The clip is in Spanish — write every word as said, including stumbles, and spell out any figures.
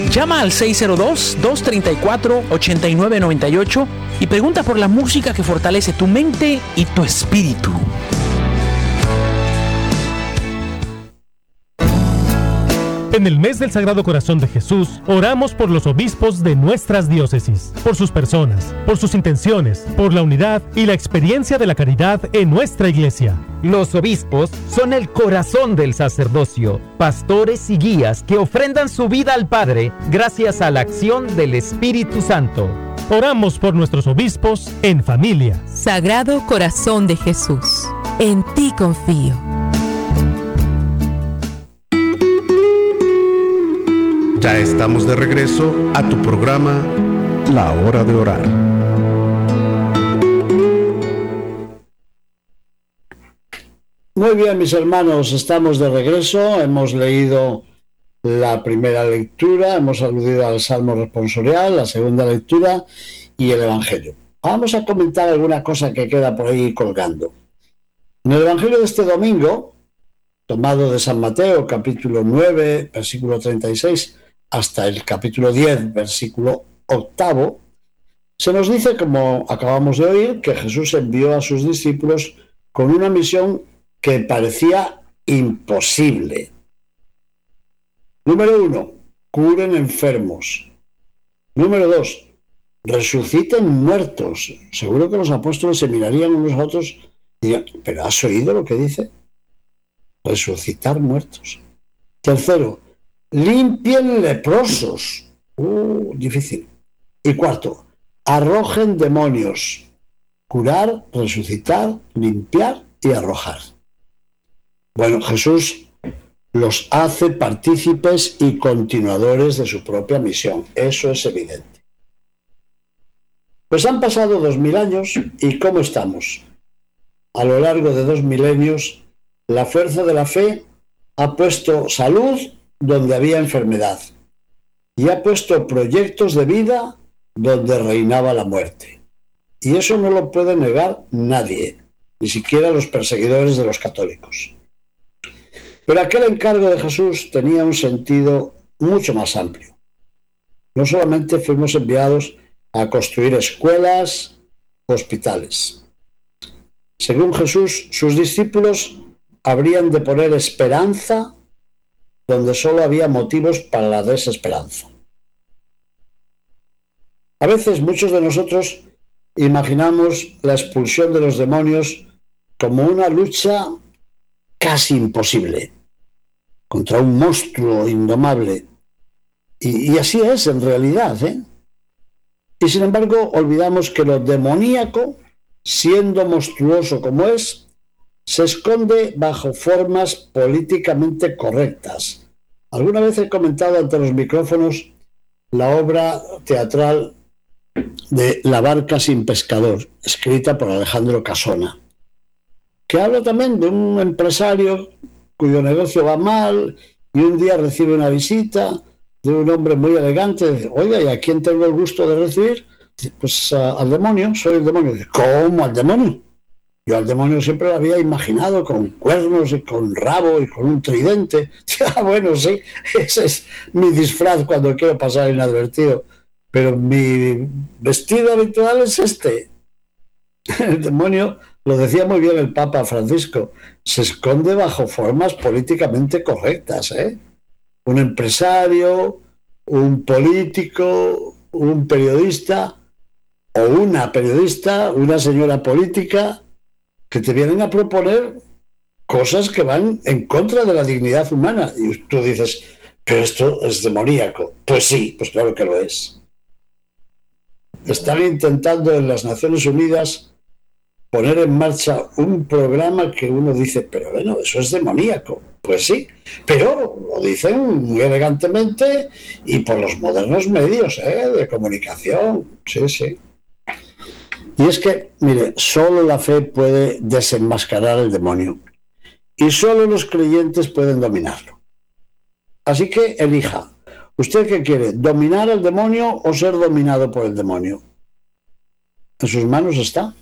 Llama al seis cero dos, dos tres cuatro, ocho nueve nueve ocho y pregunta por la música que fortalece tu mente y tu espíritu. En el mes del Sagrado Corazón de Jesús, oramos por los obispos de nuestras diócesis, por sus personas, por sus intenciones, por la unidad y la experiencia de la caridad en nuestra iglesia. Los obispos son el corazón del sacerdocio, pastores y guías que ofrendan su vida al Padre gracias a la acción del Espíritu Santo. Oramos por nuestros obispos en familia. Sagrado Corazón de Jesús, en ti confío. Ya estamos de regreso a tu programa La Hora de Orar. Muy bien, mis hermanos, estamos de regreso. Hemos leído la primera lectura, hemos aludido al Salmo responsorial, la segunda lectura y el Evangelio. Vamos a comentar alguna cosa que queda por ahí colgando. En el Evangelio de este domingo, tomado de San Mateo, capítulo nueve, versículo treinta y seis, hasta el capítulo diez, versículo octavo, se nos dice, como acabamos de oír, que Jesús envió a sus discípulos con una misión que parecía imposible. Número uno, curen enfermos. Número dos, resuciten muertos. Seguro que los apóstoles se mirarían unos a otros y dirían, ¿pero has oído lo que dice? Resucitar muertos. Tercero, limpien leprosos. Uh, difícil. Y cuarto, arrojen demonios. Curar, resucitar, limpiar y arrojar. Bueno, Jesús los hace partícipes y continuadores de su propia misión. Eso es evidente. Pues han pasado dos mil años y ¿cómo estamos? A lo largo de dos milenios, la fuerza de la fe ha puesto salud donde había enfermedad y ha puesto proyectos de vida donde reinaba la muerte. Y eso no lo puede negar nadie, ni siquiera los perseguidores de los católicos. Pero aquel encargo de Jesús tenía un sentido mucho más amplio. No solamente fuimos enviados a construir escuelas, hospitales. Según Jesús, sus discípulos habrían de poner esperanza donde solo había motivos para la desesperanza. A veces muchos de nosotros imaginamos la expulsión de los demonios como una lucha casi imposible contra un monstruo indomable. Y, y así es en realidad, ¿eh? Y sin embargo olvidamos que lo demoníaco, siendo monstruoso como es, se esconde bajo formas políticamente correctas. Alguna vez he comentado ante los micrófonos la obra teatral de La barca sin pescador, escrita por Alejandro Casona, que habla también de un empresario cuyo negocio va mal y un día recibe una visita de un hombre muy elegante. Dice, oiga, ¿y a quién tengo el gusto de recibir? Dice, pues uh, al demonio, soy el demonio. Dice, ¿cómo al demonio? Yo al demonio siempre lo había imaginado con cuernos y con rabo y con un tridente. Ah, bueno, sí, ese es mi disfraz cuando quiero pasar inadvertido. Pero mi vestido habitual es este. El demonio, lo decía muy bien el Papa Francisco, se esconde bajo formas políticamente correctas, ¿eh? Un empresario, un político, un periodista o una periodista, una señora política, que te vienen a proponer cosas que van en contra de la dignidad humana. Y tú dices, pero esto es demoníaco. Pues sí, pues claro que lo es. Están intentando en las Naciones Unidas poner en marcha un programa que uno dice, pero bueno, eso es demoníaco. Pues sí, pero lo dicen muy elegantemente y por los modernos medios, ¿eh? De comunicación. Sí, sí. Y es que, mire, solo la fe puede desenmascarar al demonio y solo los creyentes pueden dominarlo. Así que elija, ¿usted qué quiere? ¿Dominar al demonio o ser dominado por el demonio? En sus manos está.